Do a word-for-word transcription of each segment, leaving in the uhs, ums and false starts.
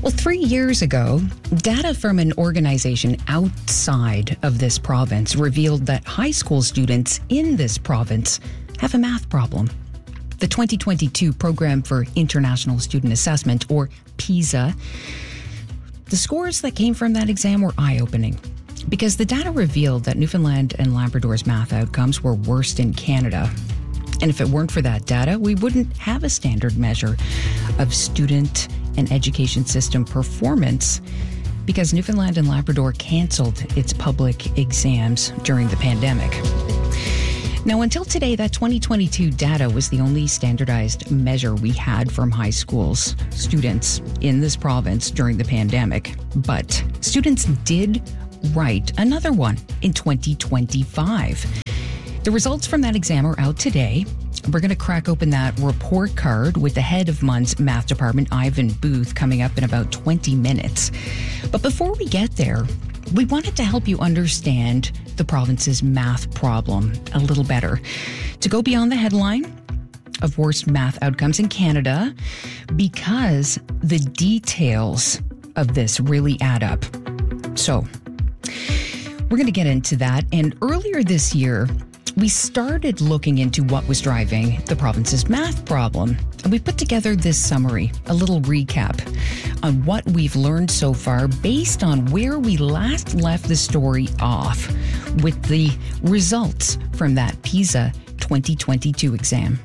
Well, three years ago, data from an organization outside of this province revealed that high school students in this province have a math problem. The twenty twenty-two Program for International Student Assessment, or PISA, the scores that came from that exam were eye-opening because the data revealed that Newfoundland and Labrador's math outcomes were worst in Canada. And if it weren't for that data, we wouldn't have a standard measure of student and education system performance because Newfoundland and Labrador canceled its public exams during the pandemic. Now, until today, that twenty twenty-two data was the only standardized measure we had from high schools students in this province during the pandemic. But students did write another one in twenty twenty-five. The results from that exam are out today. We're going to crack open that report card with the head of M U N's math department, Ivan Booth, coming up in about twenty minutes. But before we get there, we wanted to help you understand the province's math problem a little better. To go beyond the headline of worst math outcomes in Canada, because the details of this really add up. So, we're going to get into that. And earlier this year, we started looking into what was driving the province's math problem. And we put together this summary, a little recap on what we've learned so far based on where we last left the story off with the results from that PISA twenty twenty-two exam.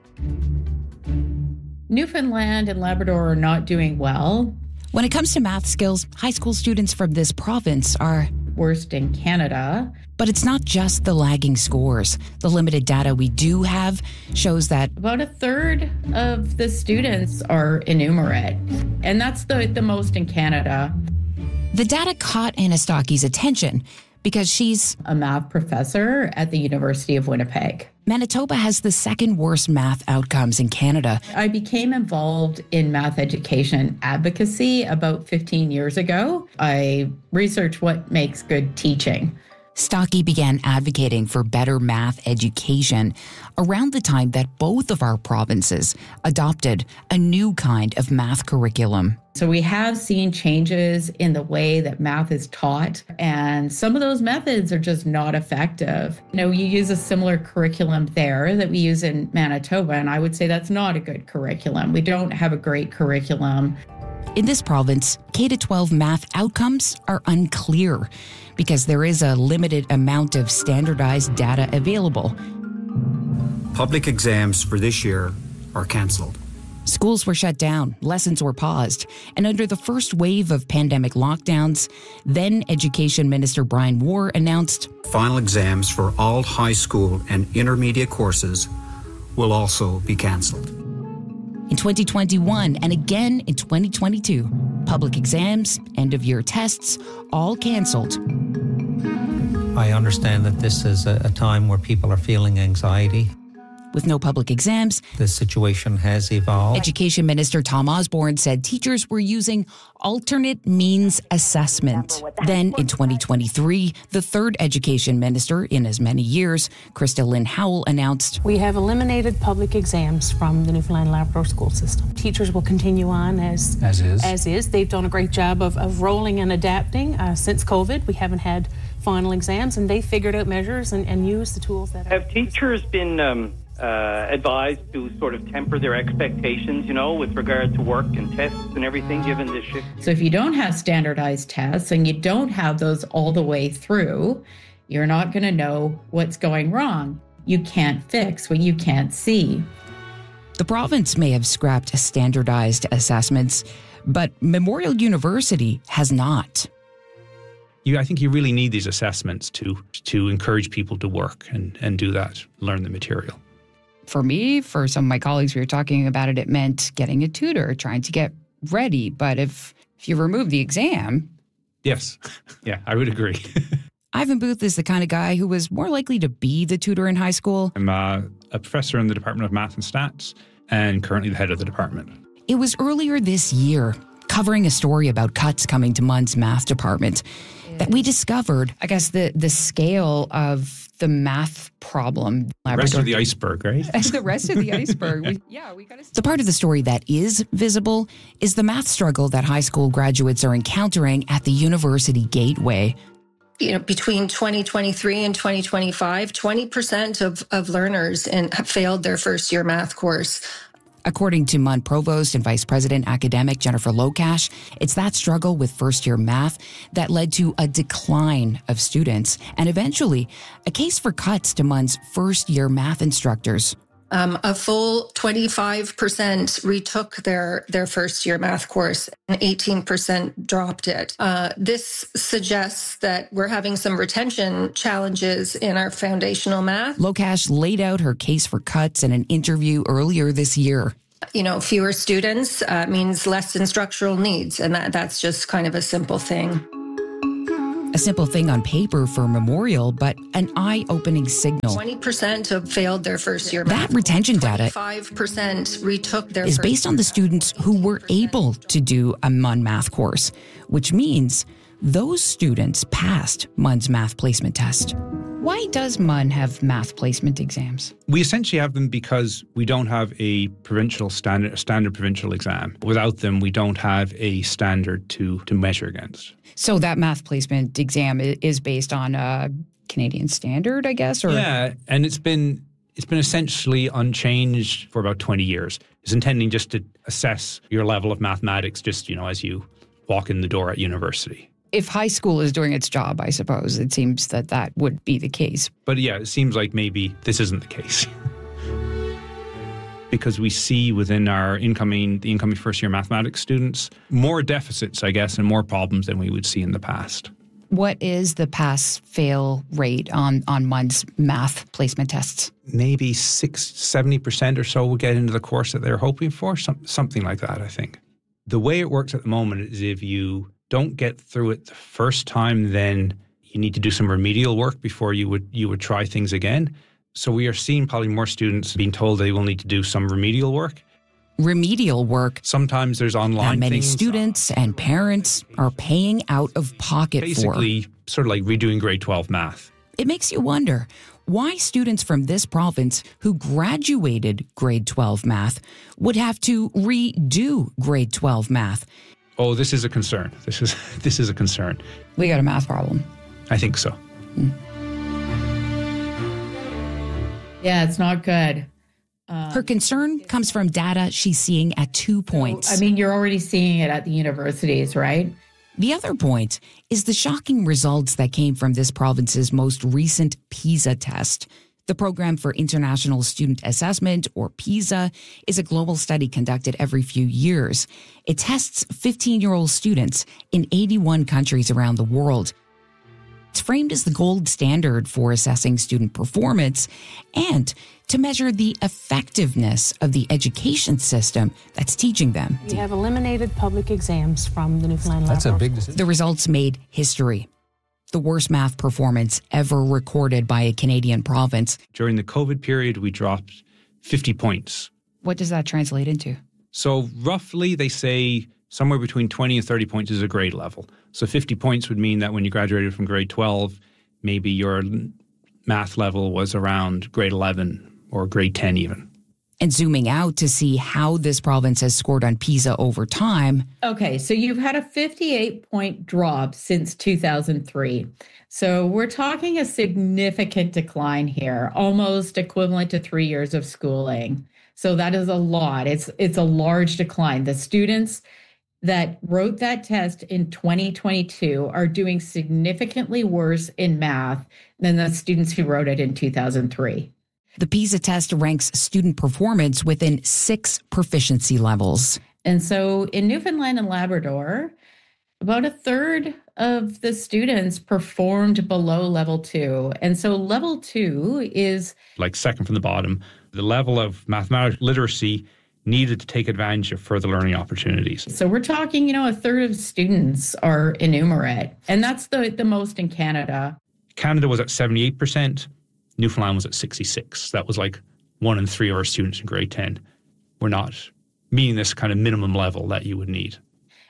Newfoundland and Labrador are not doing well. When it comes to math skills, high school students from this province are worst in Canada. But it's not just the lagging scores. The limited data we do have shows that about a third of the students are enumerate, and that's the, the most in Canada. The data caught Anna Stocky's attention because she's a math professor at the University of Winnipeg. Manitoba has the second worst math outcomes in Canada. I became involved in math education advocacy about fifteen years ago. I researched what makes good teaching. Stocky began advocating for better math education around the time that both of our provinces adopted a new kind of math curriculum. So we have seen changes in the way that math is taught, and some of those methods are just not effective. You know, you use a similar curriculum there that we use in Manitoba, and I would say that's not a good curriculum. We don't have a great curriculum. In this province, K to twelve math outcomes are unclear because there is a limited amount of standardized data available. Public exams for this year are cancelled. Schools were shut down, lessons were paused, and under the first wave of pandemic lockdowns, then Education Minister Brian Ward announced final exams for all high school and intermediate courses will also be cancelled. In twenty twenty-one and again in twenty twenty-two, public exams, end-of-year tests, all cancelled. I understand that this is a, a time where people are feeling anxiety. With no public exams, the situation has evolved. Education Minister Tom Osborne said teachers were using alternate means assessment. Then in twenty twenty-three, the third Education Minister in as many years, Krista Lynn Howell, announced, we have eliminated public exams from the Newfoundland and Labrador school system. Teachers will continue on as, as is. As is. They've done a great job of, of rolling and adapting. Uh, since COVID, we haven't had final exams, and they figured out measures and, and used the tools that have teachers been um Uh, advised to sort of temper their expectations, you know, with regard to work and tests and everything, given this shift. So if you don't have standardized tests and you don't have those all the way through, you're not going to know what's going wrong. You can't fix what you can't see. The province may have scrapped standardized assessments, but Memorial University has not. You, I think you really need these assessments to to encourage people to work and, and do that, learn the material. For me, for some of my colleagues, we were talking about it, it meant getting a tutor, trying to get ready. But if, if you remove the exam... Yes. Yeah, I would agree. Ivan Booth is the kind of guy who was more likely to be the tutor in high school. I'm uh, a professor in the Department of Math and Stats and currently the head of the department. It was earlier this year, covering a story about cuts coming to M U N's math department, that we discovered, I guess, the, the scale of the math problem. The rest of the iceberg, right? The rest of the iceberg. We, yeah, we got to. The part of the story that is visible is the math struggle that high school graduates are encountering at the University Gateway. You know, between twenty twenty-three and twenty twenty-five, twenty percent of, of learners in, have failed their first year math course. According to M U N Provost and Vice President Academic Jennifer Lokash, it's that struggle with first-year math that led to a decline of students and eventually a case for cuts to M U N's first-year math instructors. Um, a full twenty-five percent retook their, their first year math course and eighteen percent dropped it. Uh, this suggests that we're having some retention challenges in our foundational math. Lokash laid out her case for cuts in an interview earlier this year. You know, fewer students uh, means less instructional needs, and that, that's just kind of a simple thing. A simple thing on paper for Memorial, but an eye-opening signal. twenty percent have failed their first year math. That retention data twenty-five percent retook their is based on the students who were able to do a M U N math course, which means those students passed M U N's math placement test. Why does M U N have math placement exams? We essentially have them because we don't have a provincial standard, standard provincial exam. Without them, we don't have a standard to, to measure against. So that math placement exam is based on a Canadian standard, I guess? Or? Yeah, and it's been it's been essentially unchanged for about twenty years. It's intending just to assess your level of mathematics just, you know, as you walk in the door at university. If high school is doing its job, I suppose, it seems that that would be the case. But yeah, it seems like maybe this isn't the case. Because we see within our incoming, the incoming first-year mathematics students, more deficits, I guess, and more problems than we would see in the past. What is the pass-fail rate on, on M U N's math placement tests? Maybe six, seventy percent or so will get into the course that they're hoping for, some, something like that, I think. The way it works at the moment is if you don't get through it the first time, then you need to do some remedial work before you would you would try things again. So we are seeing probably more students being told they will need to do some remedial work. Remedial work. Sometimes there's online that many things. students and parents are paying out of pocket Basically, for. sort of like redoing grade twelve math. It makes you wonder why students from this province who graduated grade twelve math would have to redo grade twelve math. Oh, this is a concern. This is this is a concern. We got a math problem. I think so. Mm. Yeah, it's not good. Um, Her concern comes from data she's seeing at two points. So, I mean, you're already seeing it at the universities, right? The other point is the shocking results that came from this province's most recent PISA test. The Program for International Student Assessment, or PISA, is a global study conducted every few years. It tests fifteen-year-old students in eighty-one countries around the world. It's framed as the gold standard for assessing student performance and to measure the effectiveness of the education system that's teaching them. We have eliminated public exams from the Newfoundland Labrador. That's a big decision. The results made history. The worst math performance ever recorded by a Canadian province. During the COVID period, we dropped fifty points. What does that translate into? So roughly, they say somewhere between twenty and thirty points is a grade level. So fifty points would mean that when you graduated from grade twelve, maybe your math level was around grade eleven or grade ten even. And zooming out to see how this province has scored on PISA over time. Okay, so you've had a fifty-eight point drop since two thousand three. So we're talking a significant decline here, almost equivalent to three years of schooling. So that is a lot. It's it's a large decline. The students that wrote that test in twenty twenty-two are doing significantly worse in math than the students who wrote it in two thousand three. The PISA test ranks student performance within six proficiency levels. And so in Newfoundland and Labrador, about a third of the students performed below level two. And so level two is like second from the bottom, the level of mathematical literacy needed to take advantage of further learning opportunities. So we're talking, you know, a third of students are enumerate. And that's the, the most in Canada. Canada was at seventy-eight percent. Newfoundland was at sixty-six. That was like one in three of our students in grade ten were not meeting this kind of minimum level that you would need.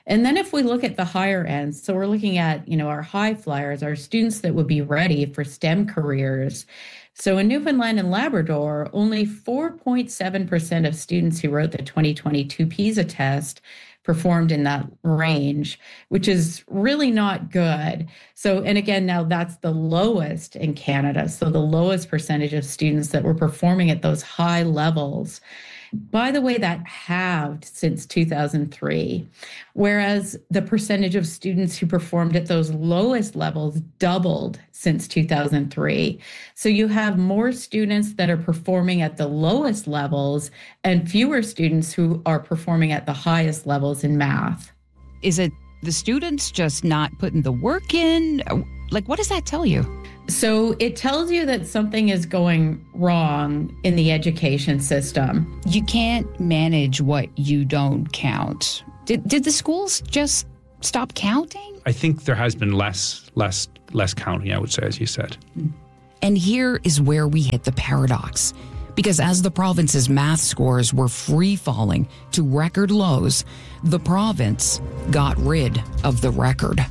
And then if we look at the higher ends, so we're looking at, you know, our high flyers, our students that would be ready for STEM careers. So in Newfoundland and Labrador, only four point seven percent of students who wrote the twenty twenty-two PISA test performed in that range, which is really not good. So, and again, now that's the lowest in Canada. So the lowest percentage of students that were performing at those high levels. By the way, that halved since two thousand three, whereas the percentage of students who performed at those lowest levels doubled since two thousand three. So you have more students that are performing at the lowest levels and fewer students who are performing at the highest levels in math. Is it the students just not putting the work in? Like, what does that tell you? So it tells you that something is going wrong in the education system. You can't manage what you don't count. Did did the schools just stop counting? I think there has been less, less, less counting, I would say, as you said. And here is where we hit the paradox. Because as the province's math scores were free falling to record lows, the province got rid of the record.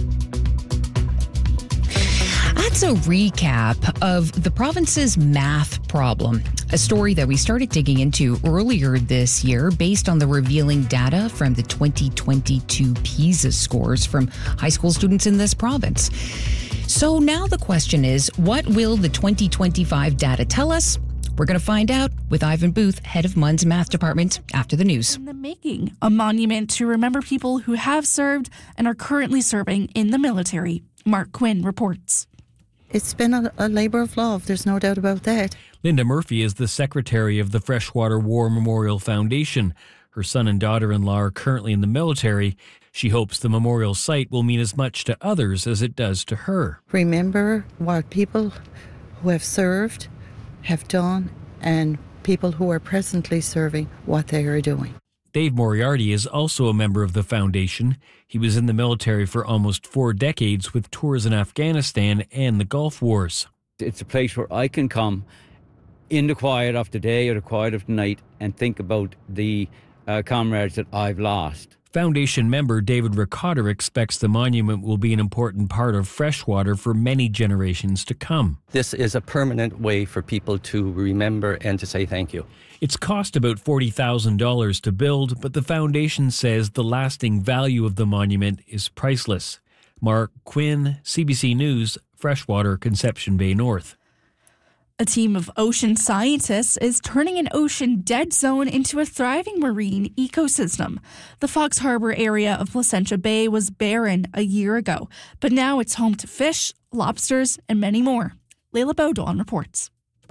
That's a recap of the province's math problem, a story that we started digging into earlier this year based on the revealing data from the twenty twenty-two PISA scores from high school students in this province. So now the question is, what will the twenty twenty-five data tell us? We're going to find out with Ivan Booth, head of M U N's math department, after the news. In the making, a monument to remember people who have served and are currently serving in the military. Mark Quinn reports. It's been a, a labour of love, there's no doubt about that. Linda Murphy is the secretary of the Freshwater War Memorial Foundation. Her son and daughter-in-law are currently in the military. She hopes the memorial site will mean as much to others as it does to her. Remember what people who have served have done and people who are presently serving what they are doing. Dave Moriarty is also a member of the foundation. He was in the military for almost four decades with tours in Afghanistan and the Gulf Wars. It's a place where I can come in the quiet of the day or the quiet of the night and think about the uh, comrades that I've lost. Foundation member David Ricotta expects the monument will be an important part of Freshwater for many generations to come. This is a permanent way for people to remember and to say thank you. It's cost about forty thousand dollars to build, but the foundation says the lasting value of the monument is priceless. Mark Quinn, C B C News, Freshwater, Conception Bay North. A team of ocean scientists is turning an ocean dead zone into a thriving marine ecosystem. The Fox Harbour area of Placentia Bay was barren a year ago, but now it's home to fish, lobsters, and many more. Layla Baudouin reports.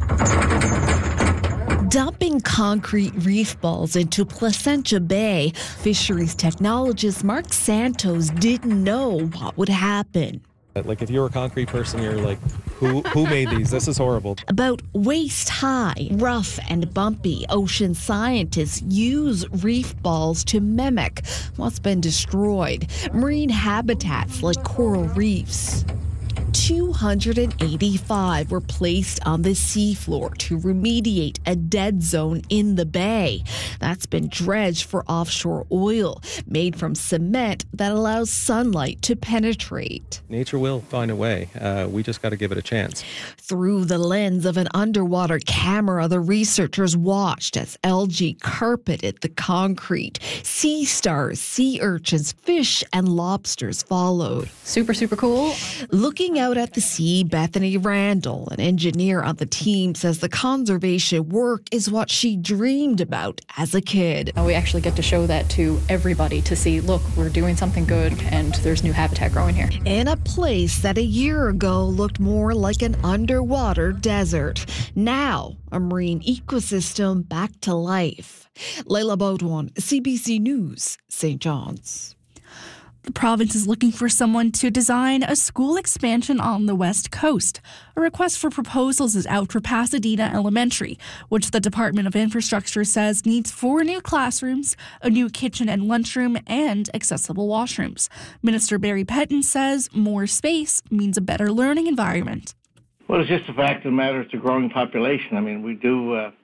Dumping concrete reef balls into Placentia Bay, fisheries technologist Mark Santos didn't know what would happen. Like if you're a concrete person, you're like, who who made these? This is horrible. About waist high, rough and bumpy, ocean scientists use reef balls to mimic what's been destroyed, marine habitats like coral reefs. two hundred eighty-five were placed on the seafloor to remediate a dead zone in the bay. That's been dredged for offshore oil, made from cement that allows sunlight to penetrate. Nature will find a way. Uh, we just got to give it a chance. Through the lens of an underwater camera, the researchers watched as algae carpeted the concrete. Sea stars, sea urchins, fish, and lobsters followed. Super, super cool. Looking out at the sea, Bethany Randall, an engineer on the team, says the conservation work is what she dreamed about as a kid. We actually get to show that to everybody to see, look, we're doing something good and there's new habitat growing here. In a place that a year ago looked more like an underwater desert. Now, a marine ecosystem back to life. Layla Baudouin, C B C News, Saint John's. The province is looking for someone to design a school expansion on the West Coast. A request for proposals is out for Pasadena Elementary, which the Department of Infrastructure says needs four new classrooms, a new kitchen and lunchroom, and accessible washrooms. Minister Barry Petton says more space means a better learning environment. Well, it's just the fact of the matter, it's a growing population. I mean, we do uh,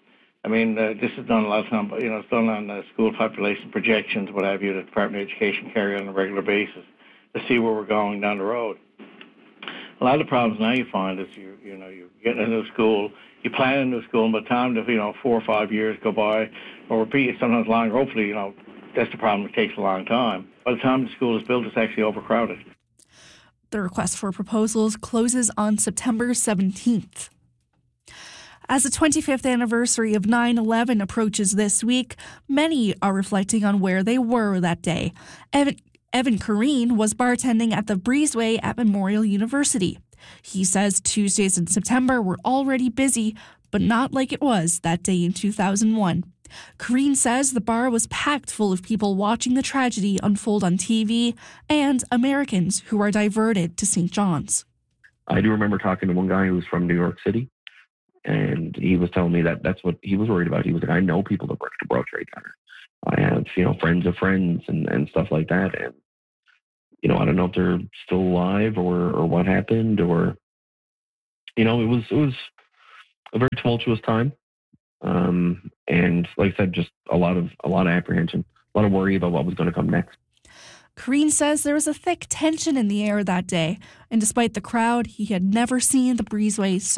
mean, uh, this is done a lot of time, you know, it's done on uh, school population projections, what have you, the Department of Education carry on a regular basis to see where we're going down the road. A lot of the problems now you find is you you know you get into a new school, you plan a new school, and by the time the, you know four or five years go by, or repeat sometimes longer. Hopefully, you know that's the problem. It takes a long time. By the time the school is built, it's actually overcrowded. The request for proposals closes on September seventeenth. As the twenty-fifth anniversary of nine eleven approaches this week, many are reflecting on where they were that day. Evan, Evan Kareen was bartending at the Breezeway at Memorial University. He says Tuesdays in September were already busy, but not like it was that day in two thousand one. Kareen says the bar was packed full of people watching the tragedy unfold on T V and Americans who are diverted to Saint John's. I do remember talking to one guy who was from New York City, and he was telling me that that's what he was worried about. He was like, I know people that work at the World Trade Center. I have, you know, friends of friends and, and stuff like that. And, you know, I don't know if they're still alive or, or what happened or, you know, it was, it was a very tumultuous time. Um, and like I said, just a lot of, a lot of apprehension, a lot of worry about what was going to come next. Kareen says there was a thick tension in the air that day. And despite the crowd, he had never seen the Breezeway so